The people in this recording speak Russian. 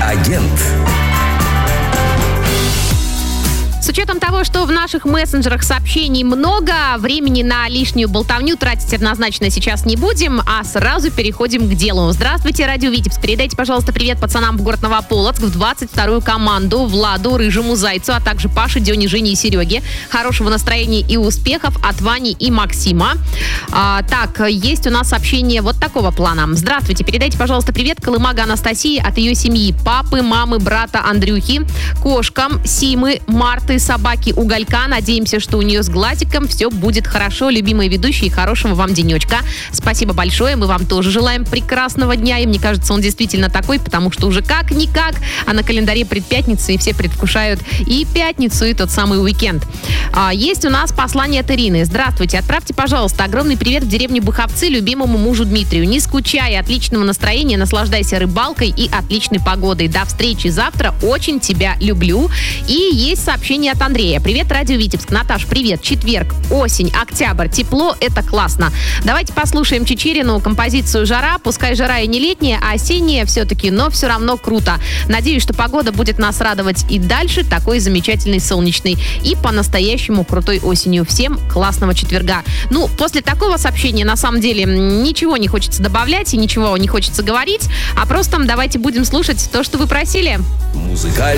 Агент. С учетом того, что в наших мессенджерах сообщений много, времени на лишнюю болтовню тратить однозначно сейчас не будем, а сразу переходим к делу. Здравствуйте, Радио Витебск. Передайте, пожалуйста, привет пацанам в город Новополоцк, в 22-ю команду, Владу, Рыжему, Зайцу, а также Паше, Дене, Жене и Сереге. Хорошего настроения и успехов от Вани и Максима. Так, есть у нас сообщение вот такого плана. Здравствуйте, передайте, пожалуйста, привет Колымага Анастасии от ее семьи, папы, мамы, брата Андрюхи, кошкам, Симы, Марты, собаки Уголька. Надеемся, что у нее с глазиком все будет хорошо. Любимые ведущие, хорошего вам денечка. Спасибо большое. Мы вам тоже желаем прекрасного дня. И мне кажется, он действительно такой, потому что уже как-никак, а на календаре предпятница, и все предвкушают и пятницу, и тот самый уикенд. Есть у нас послание от Ирины. Здравствуйте. Отправьте, пожалуйста, огромный привет в деревню Буховцы любимому мужу Дмитрию. Не скучай, отличного настроения, наслаждайся рыбалкой и отличной погодой. До встречи завтра. Очень тебя люблю. И есть сообщение от Андрея. Привет, Радио Витебск. Наташ, привет. Четверг, осень, октябрь, тепло, это классно. Давайте послушаем Чичерину композицию «Жара». Пускай жара и не летняя, а осенняя все-таки, но все равно круто. Надеюсь, что погода будет нас радовать и дальше такой замечательной, солнечной и по-настоящему крутой осенью. Всем классного четверга. Ну, после такого сообщения, на самом деле, ничего не хочется добавлять и ничего не хочется говорить, а просто давайте будем слушать то, что вы просили. Музыкальный